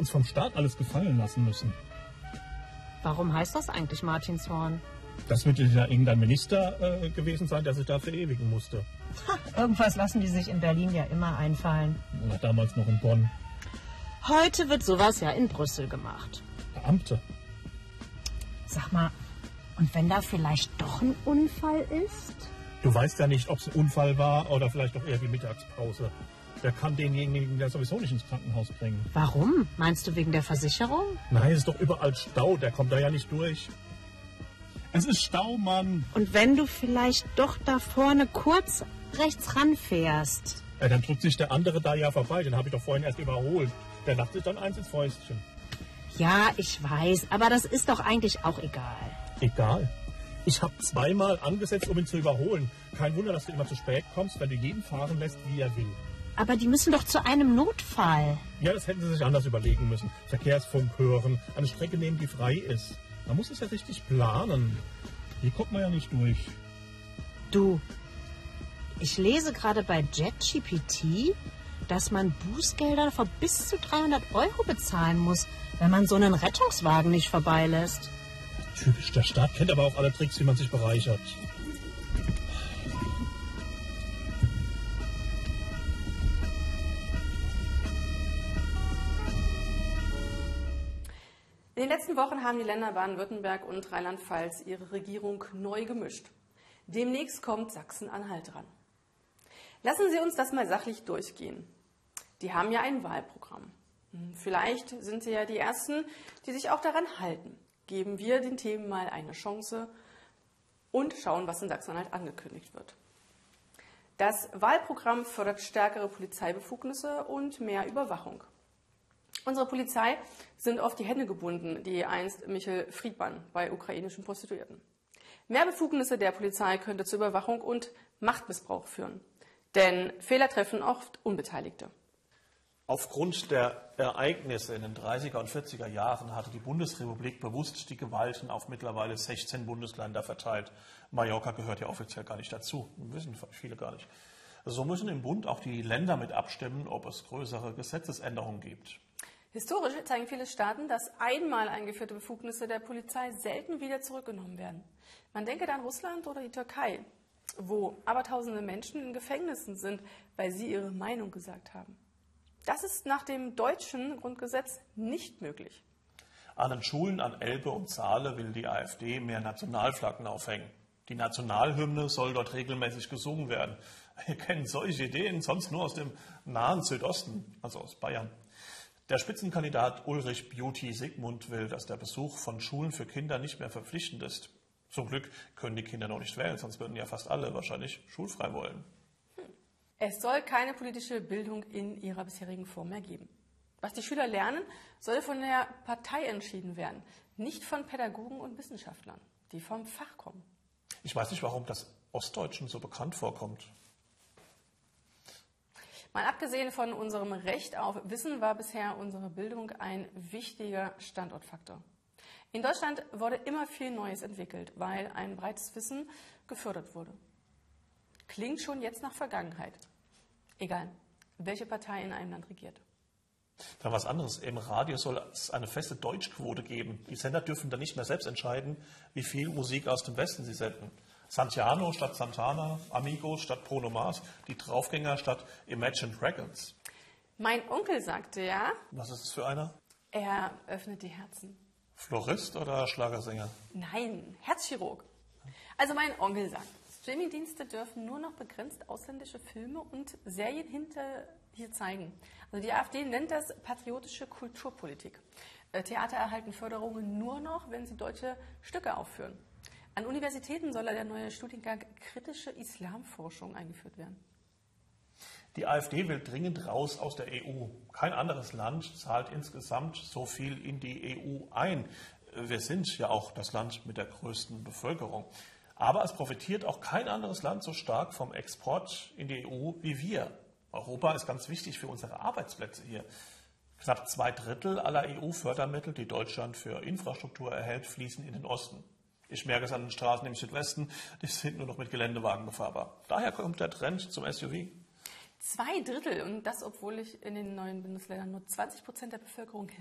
uns vom Staat alles gefallen lassen müssen. Warum heißt das eigentlich Martinshorn? Das wird ja irgendein Minister gewesen sein, der sich da verewigen musste. Irgendwas lassen die sich in Berlin ja immer einfallen. Oder damals noch in Bonn. Heute wird sowas ja in Brüssel gemacht. Beamte. Sag mal, und wenn da vielleicht doch ein Unfall ist? Du weißt ja nicht, ob es ein Unfall war oder vielleicht doch eher die Mittagspause. Der kann denjenigen ja sowieso nicht ins Krankenhaus bringen. Warum? Meinst du wegen der Versicherung? Nein, es ist doch überall Stau, der kommt da ja nicht durch. Es ist Stau, Mann. Und wenn du vielleicht doch da vorne kurz rechts ranfährst? Ja, dann drückt sich der andere da ja vorbei, den habe ich doch vorhin erst überholt. Der lacht sich dann eins ins Fäustchen. Ja, ich weiß, aber das ist doch eigentlich auch egal. Egal. Ich habe zweimal angesetzt, um ihn zu überholen. Kein Wunder, dass du immer zu spät kommst, wenn du jeden fahren lässt, wie er will. Aber die müssen doch zu einem Notfall. Ja, das hätten sie sich anders überlegen müssen. Verkehrsfunk hören, eine Strecke nehmen, die frei ist. Man muss es ja richtig planen. Hier kommt man ja nicht durch. Du, ich lese gerade bei JetGPT, dass man Bußgelder von bis zu 300 € bezahlen muss, wenn man so einen Rettungswagen nicht vorbeilässt. Typisch, der Staat kennt aber auch alle Tricks, wie man sich bereichert. In den letzten Wochen haben die Länder Baden-Württemberg und Rheinland-Pfalz ihre Regierung neu gemischt. Demnächst kommt Sachsen-Anhalt dran. Lassen Sie uns das mal sachlich durchgehen. Die haben ja ein Wahlprogramm. Vielleicht sind Sie ja die Ersten, die sich auch daran halten. Geben wir den Themen mal eine Chance und schauen, was in Sachsen-Anhalt angekündigt wird. Das Wahlprogramm fördert stärkere Polizeibefugnisse und mehr Überwachung. Unsere Polizei sind oft die Hände gebunden, die einst Michel Friedmann bei ukrainischen Prostituierten. Mehr Befugnisse der Polizei könnte zur Überwachung und Machtmissbrauch führen. Denn Fehler treffen oft Unbeteiligte. Aufgrund der Ereignisse in den 30er und 40er Jahren hatte die Bundesrepublik bewusst die Gewalten auf mittlerweile 16 Bundesländer verteilt. Mallorca gehört ja offiziell gar nicht dazu, wissen viele gar nicht. So müssen im Bund auch die Länder mit abstimmen, ob es größere Gesetzesänderungen gibt. Historisch zeigen viele Staaten, dass einmal eingeführte Befugnisse der Polizei selten wieder zurückgenommen werden. Man denke an Russland oder die Türkei, wo abertausende Menschen in Gefängnissen sind, weil sie ihre Meinung gesagt haben. Das ist nach dem deutschen Grundgesetz nicht möglich. An den Schulen an Elbe und Saale will die AfD mehr Nationalflaggen aufhängen. Die Nationalhymne soll dort regelmäßig gesungen werden. Wir kennen solche Ideen sonst nur aus dem nahen Südosten, also aus Bayern. Der Spitzenkandidat Ulrich Beauty Sigmund will, dass der Besuch von Schulen für Kinder nicht mehr verpflichtend ist. Zum Glück können die Kinder noch nicht wählen, sonst würden ja fast alle wahrscheinlich schulfrei wollen. Es soll keine politische Bildung in ihrer bisherigen Form mehr geben. Was die Schüler lernen, soll von der Partei entschieden werden, nicht von Pädagogen und Wissenschaftlern, die vom Fach kommen. Ich weiß nicht, warum das Ostdeutschen so bekannt vorkommt. Mal abgesehen von unserem Recht auf Wissen war bisher unsere Bildung ein wichtiger Standortfaktor. In Deutschland wurde immer viel Neues entwickelt, weil ein breites Wissen gefördert wurde. Klingt schon jetzt nach Vergangenheit. Egal, welche Partei in einem Land regiert. Dann was anderes. Im Radio soll es eine feste Deutschquote geben. Die Sender dürfen dann nicht mehr selbst entscheiden, wie viel Musik aus dem Westen sie senden. Santiano statt Santana, Amigos statt Bruno Mars, die Draufgänger statt Imagine Dragons. Mein Onkel sagte ja... Was ist das für einer? Er öffnet die Herzen. Florist oder Schlagersänger? Nein, Herzchirurg. Also mein Onkel sagt, Streamingdienste dürfen nur noch begrenzt ausländische Filme und Serien hier zeigen. Also die AfD nennt das patriotische Kulturpolitik. Theater erhalten Förderungen nur noch, wenn sie deutsche Stücke aufführen. An Universitäten soll der neue Studiengang kritische Islamforschung eingeführt werden. Die AfD will dringend raus aus der EU. Kein anderes Land zahlt insgesamt so viel in die EU ein. Wir sind ja auch das Land mit der größten Bevölkerung. Aber es profitiert auch kein anderes Land so stark vom Export in die EU wie wir. Europa ist ganz wichtig für unsere Arbeitsplätze hier. Knapp 2/3 aller EU-Fördermittel, die Deutschland für Infrastruktur erhält, fließen in den Osten. Ich merke es an den Straßen im Südwesten, die sind nur noch mit Geländewagen befahrbar. Daher kommt der Trend zum SUV. 2/3, und das, obwohl ich in den neuen Bundesländern nur 20% der Bevölkerung